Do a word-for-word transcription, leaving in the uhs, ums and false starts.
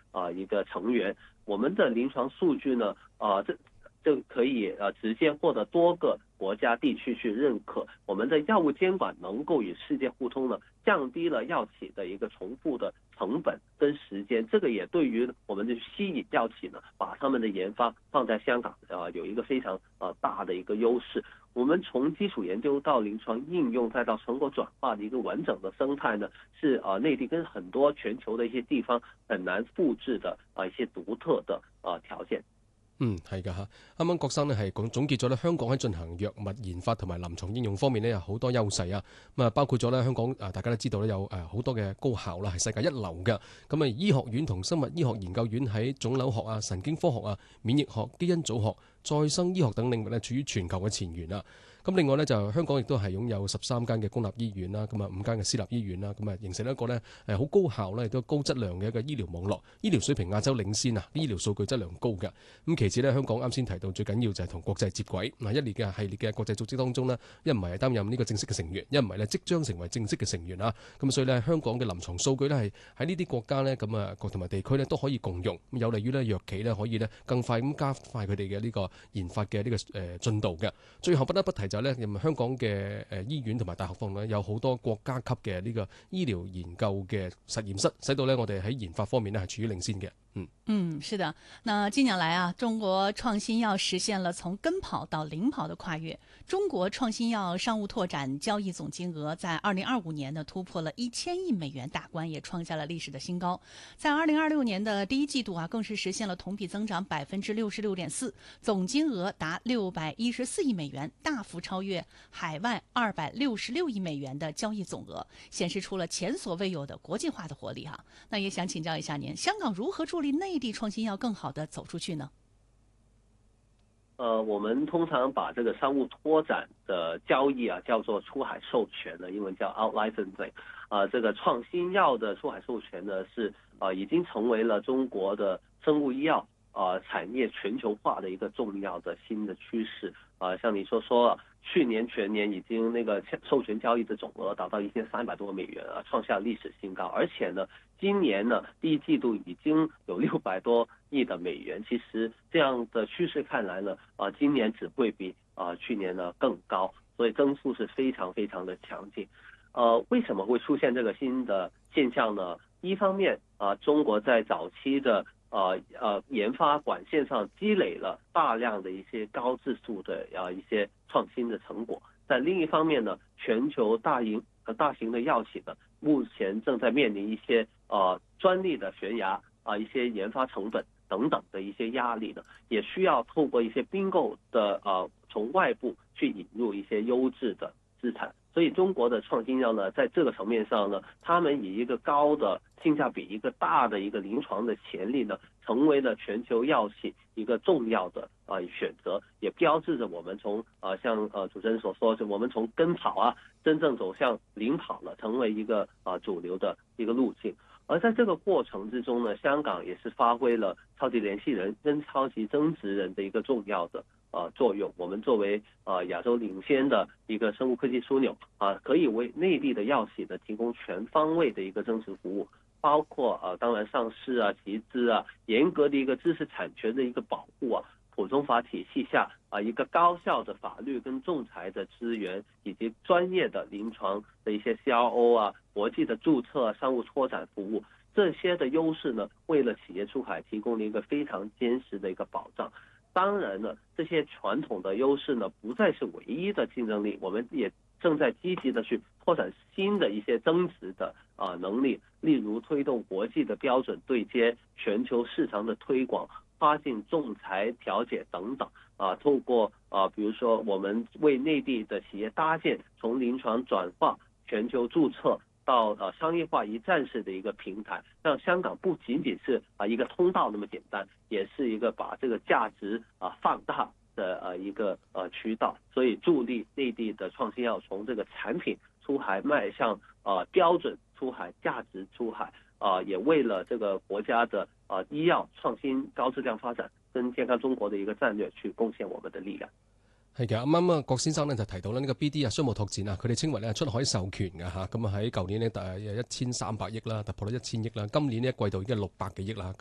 啊一个成员，我们的临床数据呢啊这。就可以呃直接获得多个国家地区去认可，我们的药物监管能够与世界互通呢，降低了药企的一个重复的成本跟时间，这个也对于我们的吸引药企呢，把他们的研发放在香港呃有一个非常呃大的一个优势。我们从基础研究到临床应用再到成果轉化的一個完整的生態呢，是呃內地跟很多全球的一些地方很難複製的啊、呃、一些獨特的啊、呃、條件。 嗯，係㗎嚇。啱啱郭生呢係總結咗咧，香港喺進行藥物研發同埋臨床應用方面呢，有好多優勢啊。咁啊，包括咗咧香港啊，大家都知道咧有誒好多嘅高校啦，係世界一流嘅。咁啊，醫學院同生物醫學研究院喺腫瘤學啊、神經科學啊、免疫學、基因組學、再生醫學等領域咧，處於全球嘅前沿啊。咁另外呢，就香港亦都係擁有十三間嘅公立醫院啦，咁啊五間嘅私立醫院啦，咁啊形成一個呢誒好高效咧，亦都高質量嘅一個醫療網絡，醫療水平亞洲領先啊，醫療數據質量高嘅。咁其次呢，香港啱先提到最緊要就係同國際接軌嗱，一列嘅系列嘅國際組織當中呢，一唔係擔任呢個正式嘅成員，一唔係呢即將成為正式嘅成員啊。咁所以呢，香港嘅臨床數據呢，係喺呢啲國家呢，咁啊國同埋地區呢，都可以共用，咁有利於呢藥企呢，可以呢更快咁加快佢哋嘅呢個研發嘅呢個誒進度嘅。最後不得不提就係呢，香港嘅誒醫院同埋大學方面有好多國家級嘅呢個醫療研究嘅實驗室，使到呢我哋喺研發方面呢係處於領先嘅。嗯嗯，是的。那近年來啊，中國創新藥實現了從跟跑到領跑的跨越。中國創新藥商務拓展交易總金額在二零二五年呢突破了一千億美元大關，也創下了歷史的新高。在二零二六年的第一季度啊，更是實現了同比增長百分之六十六點四，總金額達六百一十四億美元，大幅超越海外二百六十六億美元的交易總額，顯示出了前所未有的國際化的活力哈、啊。那也想請教一下您，香港如何助力內地創新藥更好的走出去呢？ 呃，我們通常把這個商務拓展的交易啊叫做出海授權呢，英文叫 out licensing。啊，這個創新藥的出海授權呢，是啊已經成為了中國的生物醫藥啊產業全球化的一個重要的新的趨勢。啊，像你所說，去年全年已經那個授權交易的總額達到一千三百多美元啊，創下歷史新高。而且呢，今年呢第一季度已經有六百多億的美元。其實這樣的趨勢看來呢，啊，今年只會比啊去年呢更高，所以增速是非常非常的強勁。呃，為什麼會出現這個新的現象呢？一方面啊，中國在早期的呃呃，研發管線上積累了大量的一些高質素的啊一些創新的成果。但另一方面呢，全球大型呃大型的藥企呢，目前正在面臨一些呃專利的懸崖啊，一些研發成本等等的一些壓力呢，也需要透過一些併購的呃從外部去引入一些優質的資產。所以中國的創新藥呢，在這個層面上呢，他們以一個高的性價比、一個大的一個臨床的潛力呢，成為了全球藥企一個重要的啊選擇，也標誌着我們從啊像呃主持人所說，就我們從跟跑啊，真正走向領跑了，成為一個啊主流的一個路徑。而在這個過程之中呢，香港也是發揮了超級聯繫人跟超級增值人的一個重要的啊作用。我們作為啊亞洲領先的一個生物科技樞紐啊，可以為內地的藥企呢提供全方位的一個增值服務，包括啊當然上市啊、集資啊、嚴格的一個知識產權的一個保護啊、普通法體系下啊一個高效的法律跟仲裁的資源，以及專業的臨床的一些 C R O 啊、國際的註冊啊、商務拓展服務，這些的優勢呢，為了企業出海提供了一個非常堅實的一個保障。當然呢，這些傳統的優勢呢，不再是唯一的競爭力，我們也正在積極的去拓展新的一些增值的啊能力，例如推動國際的標準對接、全球市場的推廣、跨境仲裁調解等等啊，透過啊，比如說我們為內地的企業搭建從臨床轉化、全球註冊到呃商業化一站式的一個平台，讓香港不僅僅是啊一個通道那麼簡單，也是一個把這個價值啊放大的呃一個呃渠道，所以助力內地的創新藥從這個產品出海邁向啊標準出海、價值出海啊，也為了這個國家的啊醫藥創新高質量發展跟健康中國的一個戰略去貢獻我們的力量。 係嘅，啱啱啊郭先生咧就提到咧呢個 B D 啊商務拓展啊，佢哋稱為咧出海授權嘅嚇，咁啊喺舊年呢，大約一千三百億啦，突破咗一千億啦，今年呢，一季度已經係六百幾億啦。